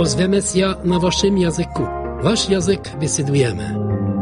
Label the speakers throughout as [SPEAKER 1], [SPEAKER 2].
[SPEAKER 1] Ozwiemy się na waszym języku. Wasz język wysydujemy.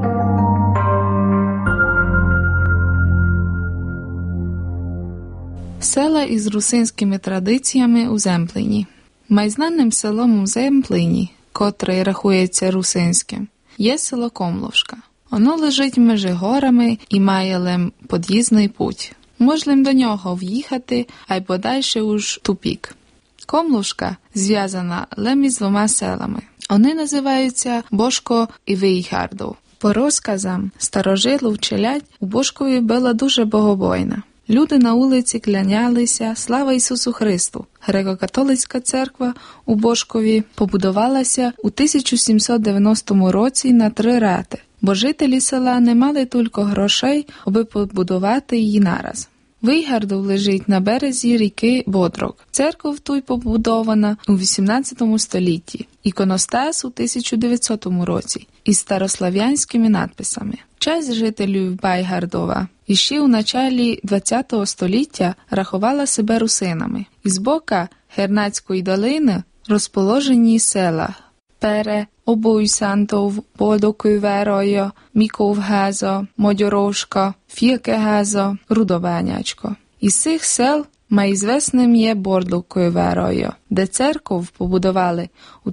[SPEAKER 2] Села із русинськими традиціями у Земплині. Найзнаним селом у Земплині, котре рахується русинським, є село Комлушка. Воно лежить між горами і має лем під'їзний путь. Можна до нього в'їхати, а й подальше уж тупік. Комлушка зв'язана лем із двома селами. Вони називаються Бошко і Вийгардов. По розказам старожилів челядь, у Бошкові була дуже богобойна. Люди на вулиці клянялися «Слава Ісусу Христу». Греко-католицька церква у Бошкові побудувалася у 1790 році на 3 рати, бо жителі села не мали тільки грошей, аби побудувати її нараз. Вийгардов лежить на березі ріки Бодрок. Церква тут побудована у 18 столітті, іконостас у 1900 році із старослав'янськими надписами. Часть жителів Байгардова іще у началі ХХ століття рахувала себе русинами. Із бока Гернацької долини розположені села Пере, Обуйсантов, Бодокуверойо, Міковгезо, Модьоровшко, Фіркегезо, Рудобанячко. Із цих сел найзвісним є Бордокуверойо, де церков побудували у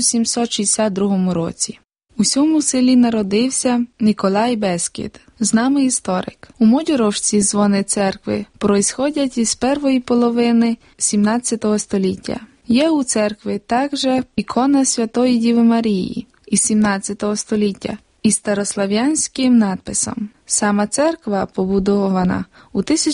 [SPEAKER 2] 1762 році. У цьому селі народився Ніколай Бескід, знаний історик. У Модьоровшці дзвони церкви происходять із першої половини 17 століття. Є у церкві також ікона Святої Діви Марії із 17 століття із старослав'янським надписом. Сама церква побудована у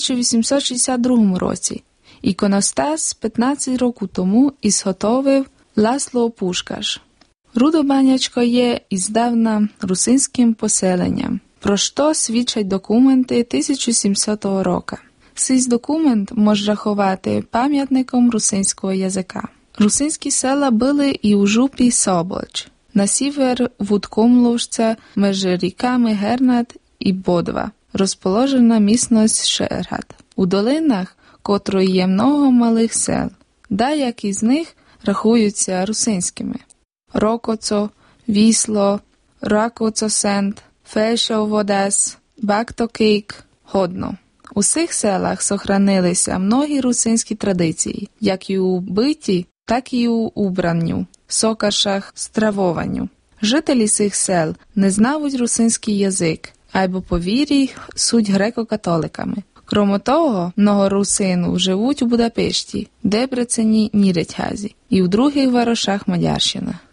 [SPEAKER 2] 1862 році. Іконостас 15 років тому ізготовив Ласло Пушкаш. Рудобанячко є іздавна русинським поселенням, про що свідчать документи 1700 року. Цей документ може рахувати пам'ятником русинського язика. Русинські села були і у жупі Соболч, на сівер від Комлушця, між ріками Гернат і Бодва, розположена місцевість Шергат. У долинах, котрої є много малих сел, деякі з них рахуються русинськими. Рокоцо, Вісло, Ракоцосент, Фельшов-Одес, Бактокейк, Годно. У цих селах сохранилися многі русинські традиції, як і у биті, так і у убранню, сокашах, стравованню. Жителі цих сел не знають русинський язик, або по вірі суть греко-католиками. Крім того, много русинів живуть у Будапешті, Дебрецені, Ніречгазі і в других варошах Мадярщини.